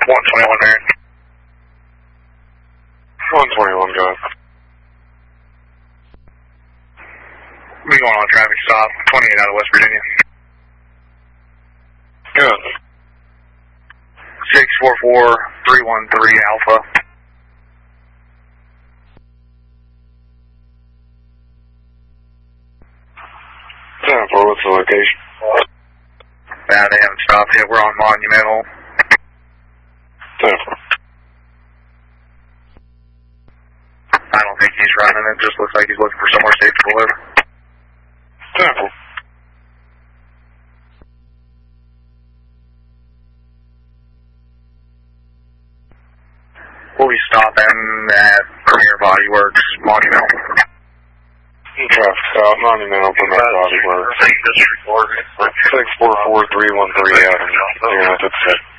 121 Marion. 121, go ahead. We going on a traffic stop, 28 out of West Virginia. Good. 644313 Alpha. What's the location? They haven't stopped yet. We're on Monumental. 10-4. I don't think he's running. It just looks like he's looking for somewhere safe to pull over. 10-4. We'll be stopping at Premier Body Works, Monumental. Traffic stop, Monumental, Premier Body Works. 644313 Adam.